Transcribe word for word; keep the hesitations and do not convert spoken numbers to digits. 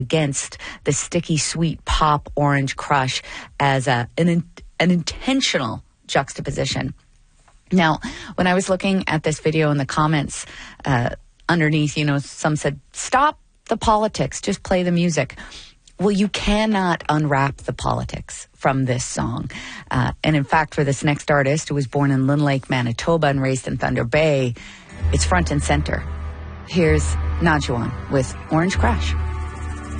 against the sticky sweet pop Orange Crush as a, an, an intentional juxtaposition. Now, when I was looking at this video in the comments uh, underneath, you know, some said, stop the politics, just play the music. Well, you cannot unwrap the politics from this song. Uh, and in fact, for this next artist who was born in Lynn Lake, Manitoba and raised in Thunder Bay, it's front and center. Here's Najuan with Orange Crush.